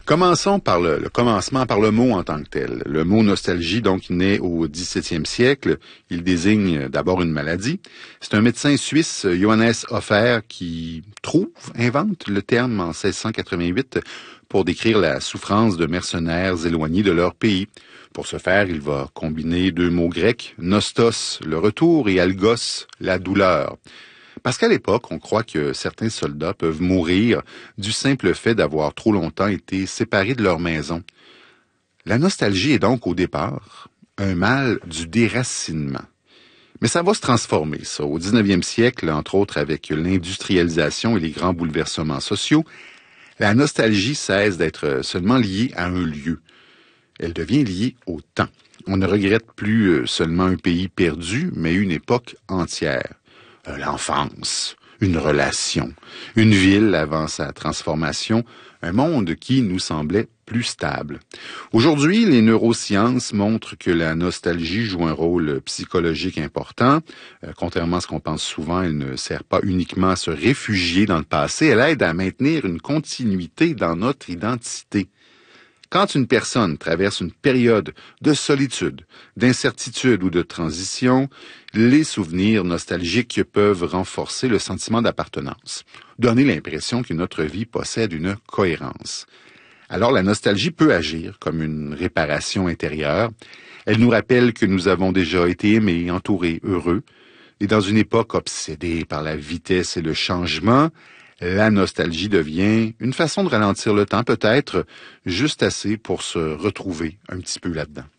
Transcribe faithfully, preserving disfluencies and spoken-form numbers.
Commençons par le, le commencement, par le mot en tant que tel. Le mot nostalgie, donc, naît au dix-septième siècle. Il désigne d'abord une maladie. C'est un médecin suisse, Johannes Hofer, qui trouve, invente le terme en seize cent quatre-vingt-huit pour décrire la souffrance de mercenaires éloignés de leur pays. Pour ce faire, il va combiner deux mots grecs, nostos, le retour, et algos, la douleur. Parce qu'à l'époque, on croit que certains soldats peuvent mourir du simple fait d'avoir trop longtemps été séparés de leur maison. La nostalgie est donc au départ un mal du déracinement. Mais ça va se transformer, ça. Au dix-neuvième siècle, entre autres avec l'industrialisation et les grands bouleversements sociaux, la nostalgie cesse d'être seulement liée à un lieu. Elle devient liée au temps. On ne regrette plus seulement un pays perdu, mais une époque entière. L'enfance, une relation, une ville avant sa transformation, un monde qui nous semblait plus stable. Aujourd'hui, les neurosciences montrent que la nostalgie joue un rôle psychologique important. Euh, contrairement à ce qu'on pense souvent, elle ne sert pas uniquement à se réfugier dans le passé, elle aide à maintenir une continuité dans notre identité. Quand une personne traverse une période de solitude, d'incertitude ou de transition, les souvenirs nostalgiques peuvent renforcer le sentiment d'appartenance, donner l'impression que notre vie possède une cohérence. Alors la nostalgie peut agir comme une réparation intérieure. Elle nous rappelle que nous avons déjà été aimés, entourés, heureux. Et dans une époque obsédée par la vitesse et le changement, la nostalgie devient une façon de ralentir le temps, peut-être juste assez pour se retrouver un petit peu là-dedans.